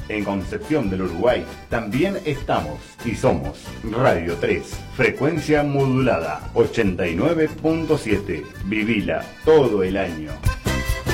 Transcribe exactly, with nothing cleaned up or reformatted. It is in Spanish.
en Concepción del Uruguay, también estamos y somos Radio tres, frecuencia modulada ochenta y nueve punto siete. Vivila todo el año.